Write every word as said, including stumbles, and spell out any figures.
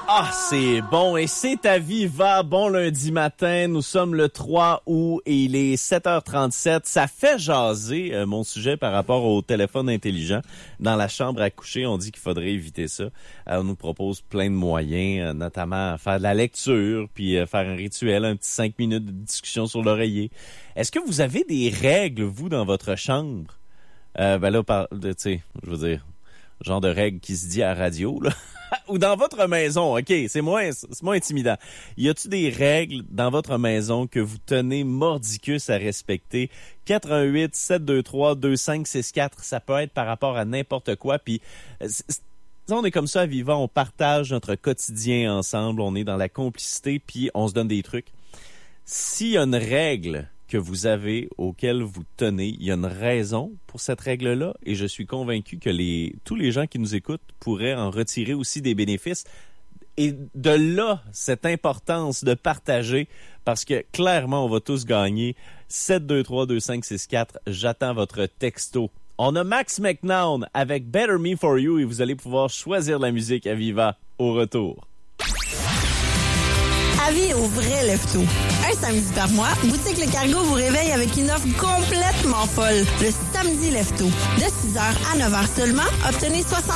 Ah, c'est bon. Et c'est à Viva. Bon lundi matin. Nous sommes le trois août et il est sept heures trente-sept. Ça fait jaser euh, mon sujet par rapport au téléphone intelligent. Dans la chambre à coucher, on dit qu'il faudrait éviter ça. Euh, on nous propose plein de moyens, euh, notamment faire de la lecture, puis euh, faire un rituel, un petit cinq minutes de discussion sur l'oreiller. Est-ce que vous avez des règles, vous, dans votre chambre? Euh, ben là, par, tu sais, je veux dire, genre de règles qui se dit à la radio, là. Ou dans votre maison, OK, c'est moins, c'est moins intimidant. Y a-t-il des règles dans votre maison que vous tenez mordicus à respecter? quatre un huit, sept deux trois, deux cinq six quatre, ça peut être par rapport à n'importe quoi. Puis, on est comme ça à Viva, on partage notre quotidien ensemble, on est dans la complicité, puis on se donne des trucs. S'il y a une règle que vous avez, auquel vous tenez, il y a une raison pour cette règle-là et je suis convaincu que les tous les gens qui nous écoutent pourraient en retirer aussi des bénéfices. Et de là, cette importance de partager, parce que clairement, on va tous gagner. sept deux trois, deux cinq six quatre, j'attends votre texto. On a Max McNown avec Better Me For You et vous allez pouvoir choisir la musique à Viva au retour. Avis au vrai lefto. Un samedi par mois, Boutique Le Cargo vous réveille avec une offre complètement folle. Le samedi lefto. De six heures à neuf heures seulement, obtenez soixante